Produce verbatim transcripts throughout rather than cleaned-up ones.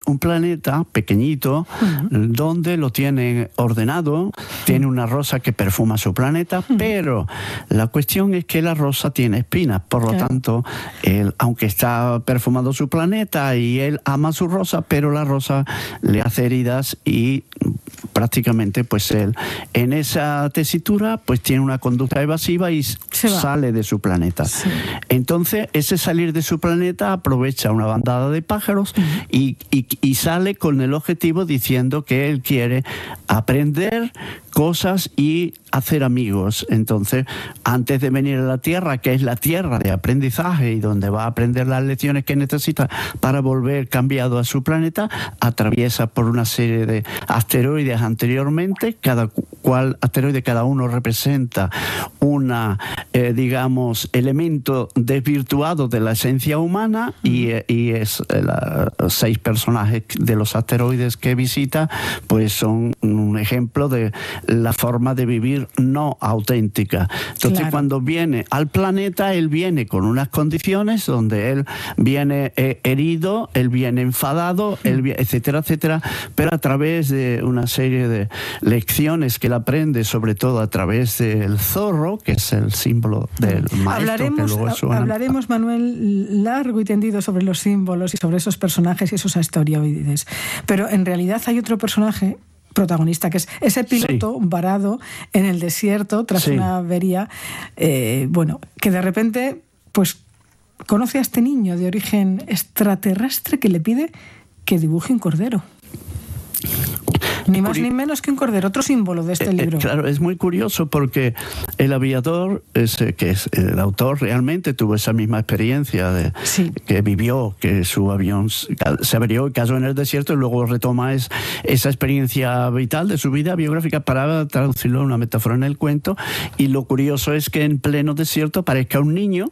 un planeta pequeñito, uh-huh. donde lo tiene ordenado, tiene una rosa que perfuma su planeta, uh-huh. pero la cuestión es que la rosa tiene espinas, por lo claro. tanto, él, aunque está perfumado su planeta y él ama su rosa, pero la rosa le hace heridas y prácticamente pues él en esa tesitura pues tiene una conducta evasiva y sale de su planeta. Sí. Entonces ese salir de su planeta aprovecha una bandada de pájaros uh-huh. y, y, y sale con el objetivo diciendo que él quiere aprender cosas y hacer amigos. Entonces, antes de venir a la Tierra, que es la tierra de aprendizaje y donde va a aprender las lecciones que necesita para volver cambiado a su planeta, atraviesa por una serie de asteroides anteriormente, cada cual asteroide, cada uno representa una, eh, digamos, elemento desvirtuado de la esencia humana y, y es eh, la, seis personajes de los asteroides que visita, pues son un ejemplo de la forma de vivir no auténtica. Entonces, claro. cuando viene al planeta, él viene con unas condiciones donde él viene eh, herido, él viene enfadado, él viene, etcétera, etcétera, pero a través de una serie de lecciones que él aprende, sobre todo a través del zorro, que es el símbolo del maestro. Hablaremos, que luego es una... hablaremos, Manuel, largo y tendido sobre los símbolos y sobre esos personajes y esos asteroides. Pero en realidad hay otro personaje protagonista, que es ese piloto sí. varado en el desierto tras sí. una avería, eh, bueno, que de repente pues conoce a este niño de origen extraterrestre que le pide que dibuje un cordero. Ni más ni menos que un cordero, otro símbolo de este libro. Eh, claro, es muy curioso porque el aviador, ese, que es el autor, realmente tuvo esa misma experiencia de, sí. que vivió, que su avión se averió y cayó en el desierto, y luego retoma es, esa experiencia vital de su vida biográfica para traducirlo en una metáfora en el cuento. Y lo curioso es que en pleno desierto aparezca un niño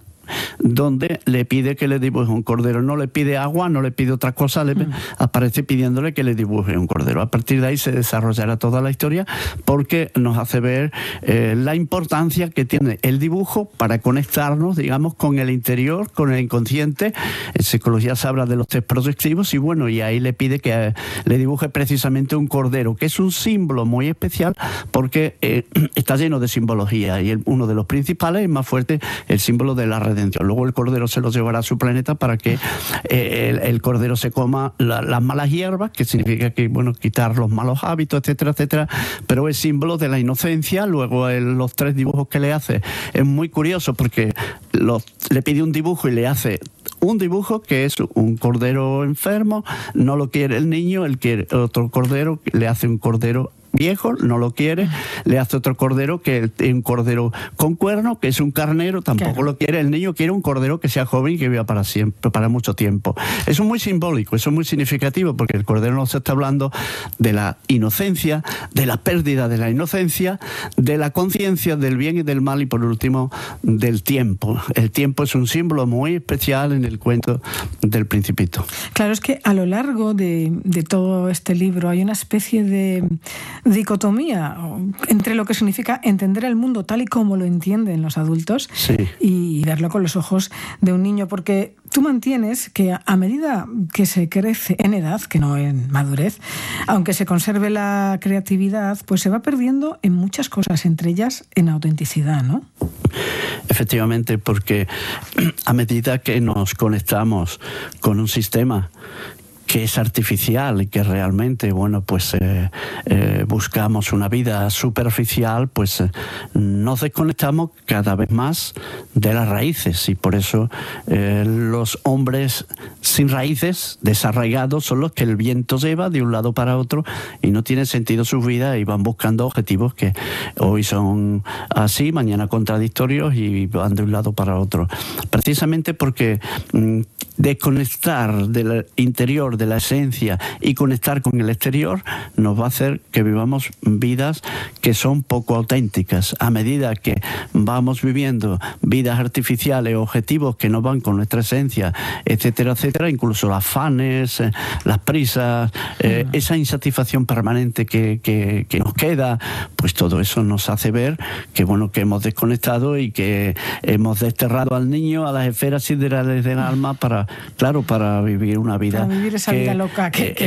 donde le pide que le dibuje un cordero. No le pide agua, no le pide otra cosa, le mm. aparece pidiéndole que le dibuje un cordero. A partir de ahí se desarrollará toda la historia, porque nos hace ver eh, la importancia que tiene el dibujo para conectarnos, digamos, con el interior, con el inconsciente. En psicología se habla de los test proyectivos, y bueno, y ahí le pide que eh, le dibuje precisamente un cordero, que es un símbolo muy especial porque eh, está lleno de simbología, y el, uno de los principales es más fuerte, el símbolo de la redención. Luego el cordero se lo llevará a su planeta para que eh, el, el cordero se coma la, las malas hierbas, que significa que, bueno, quitar los malos hábitos, etcétera, etcétera, pero es símbolo de la inocencia. Luego el, los tres dibujos que le hace es muy curioso porque los, le pide un dibujo y le hace un dibujo que es un cordero enfermo, no lo quiere el niño, él quiere otro cordero, le hace un cordero viejo, no lo quiere, le hace otro cordero que es un cordero con cuerno, que es un carnero, tampoco claro. lo quiere. El niño quiere un cordero que sea joven y que viva para siempre, para mucho tiempo. Eso es muy simbólico, eso es muy significativo, porque el cordero nos está hablando de la inocencia, de la pérdida de la inocencia, de la conciencia del bien y del mal, y por último del tiempo. El tiempo es un símbolo muy especial en el cuento del Principito. Claro, es que a lo largo de, de todo este libro hay una especie de dicotomía entre lo que significa entender el mundo tal y como lo entienden los adultos sí. y verlo con los ojos de un niño, porque tú mantienes que a medida que se crece en edad, que no en madurez, aunque se conserve la creatividad, pues se va perdiendo en muchas cosas, entre ellas en autenticidad, ¿no? Efectivamente, porque a medida que nos conectamos con un sistema que es artificial y que realmente, bueno, pues eh, eh, buscamos una vida superficial, pues eh, nos desconectamos cada vez más de las raíces, y por eso eh, los hombres sin raíces, desarraigados, son los que el viento lleva de un lado para otro y no tiene sentido su vida, y van buscando objetivos que hoy son así, mañana contradictorios, y van de un lado para otro. Precisamente porque mm, desconectar del interior, de la esencia, y conectar con el exterior nos va a hacer que vivamos vidas que son poco auténticas. A medida que vamos viviendo vidas artificiales, objetivos que no van con nuestra esencia, etcétera, etcétera, incluso afanes, eh, las prisas, eh, uh-huh. esa insatisfacción permanente que, que, que nos queda, pues todo eso nos hace ver que, bueno, que hemos desconectado y que hemos desterrado al niño a las esferas siderales del alma para, claro, para vivir una vida, para vivir esa que, vida loca que, que